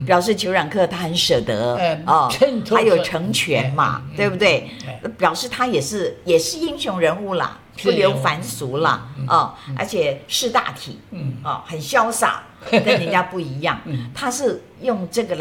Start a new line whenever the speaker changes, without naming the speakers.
表示裘冉克他很舍得他有成全嘛，对不对？表示他也是英雄人物啦，不留凡俗啦，而且识大体，很潇洒，跟人家不一样。他是用这个来